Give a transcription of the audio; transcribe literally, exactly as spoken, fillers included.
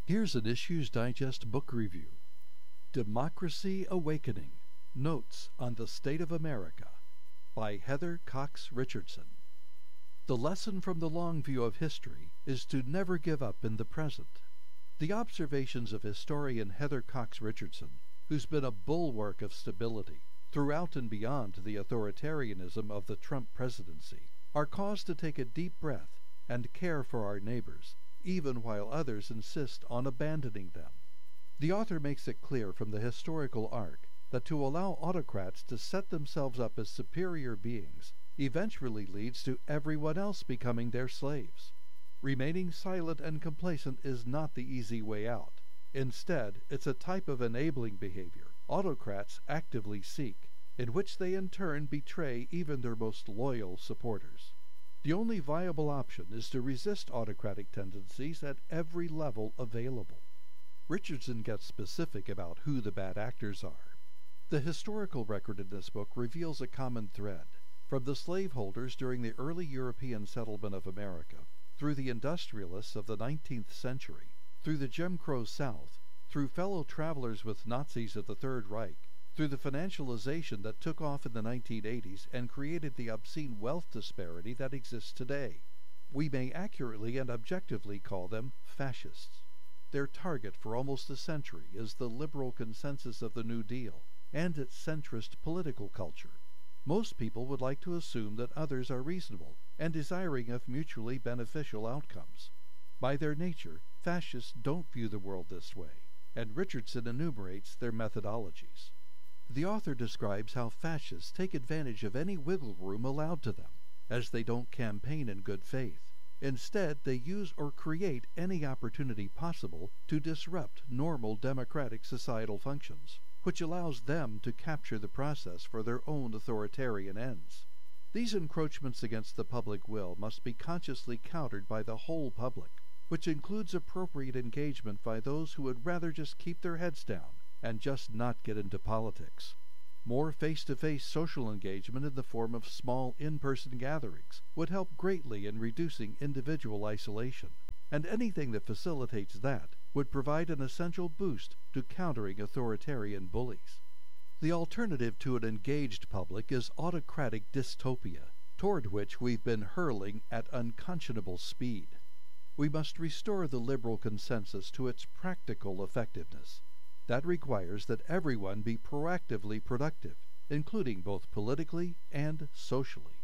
Here's an Issues Digest book review. Democracy Awakening: Notes on the State of America by Heather Cox Richardson. The lesson from the long view of history is to never give up in the present. The observations of historian Heather Cox Richardson, who's been a bulwark of stability throughout and beyond the authoritarianism of the Trump presidency, are cause to take a deep breath and care for our neighbors, even while others insist on abandoning them. The author makes it clear from the historical arc that to allow autocrats to set themselves up as superior beings eventually leads to everyone else becoming their slaves. Remaining silent and complacent is not the easy way out. Instead, it's a type of enabling behavior autocrats actively seek, in which they in turn betray even their most loyal supporters. The only viable option is to resist autocratic tendencies at every level available. Richardson gets specific about who the bad actors are. The historical record in this book reveals a common thread, from the slaveholders during the early European settlement of America, through the industrialists of the nineteenth century, through the Jim Crow South, through fellow travelers with Nazis of the Third Reich, through the financialization that took off in the nineteen eighties and created the obscene wealth disparity that exists today. We may accurately and objectively call them fascists. Their target for almost a century is the liberal consensus of the New Deal and its centrist political culture. Most people would like to assume that others are reasonable and desiring of mutually beneficial outcomes. By their nature, fascists don't view the world this way, and Richardson enumerates their methodologies. The author describes how fascists take advantage of any wiggle room allowed to them, as they don't campaign in good faith. Instead, they use or create any opportunity possible to disrupt normal democratic societal functions, which allows them to capture the process for their own authoritarian ends. These encroachments against the public will must be consciously countered by the whole public, which includes appropriate engagement by those who would rather just keep their heads down and just not get into politics. More face-to-face social engagement in the form of small in-person gatherings would help greatly in reducing individual isolation, and anything that facilitates that would provide an essential boost to countering authoritarian bullies. The alternative to an engaged public is autocratic dystopia, toward which we've been hurling at unconscionable speed. We must restore the liberal consensus to its practical effectiveness. That requires that everyone be proactively productive, including both politically and socially.